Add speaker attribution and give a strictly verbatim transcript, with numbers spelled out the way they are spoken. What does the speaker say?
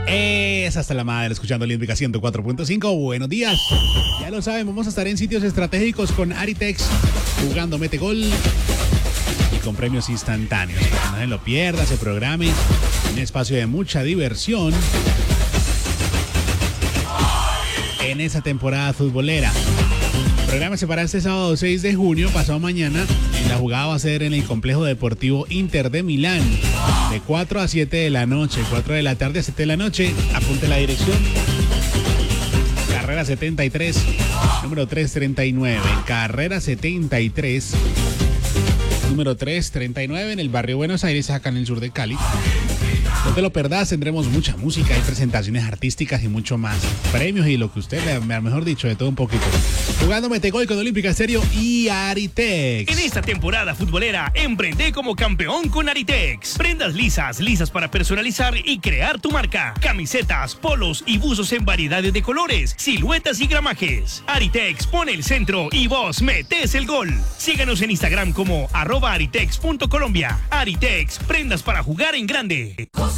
Speaker 1: Es hasta la madre escuchando Olímpica ciento cuatro punto cinco. Buenos días. Ya lo saben, vamos a estar en sitios estratégicos con Aritex, jugando Mete Gol y con premios instantáneos. Para que no se lo pierda, se programe. Un espacio de mucha diversión en esa temporada futbolera. Prográmese para este sábado seis de junio, pasado mañana. La jugada va a ser en el Complejo Deportivo Inter de Milán, de cuatro a siete de la noche, cuatro de la tarde a siete de la noche. Apunte la dirección. Carrera setenta y tres, número trescientos treinta y nueve. Carrera setenta y tres, número trescientos treinta y nueve, en el barrio Buenos Aires, acá en el sur de Cali. No te lo perdás, tendremos mucha música y presentaciones artísticas y mucho más. Premios y lo que usted vea, mejor dicho, de todo un poquito. Jugando Mete Gol con Olímpica Estéreo y Aritex.
Speaker 2: En esta temporada futbolera, emprende como campeón con Aritex. Prendas lisas, lisas para personalizar y crear tu marca. Camisetas, polos y buzos en variedades de colores, siluetas y gramajes. Aritex pone el centro y vos metés el gol. Síganos en Instagram como arroba aritex punto colombia. Aritex, prendas para jugar en grande.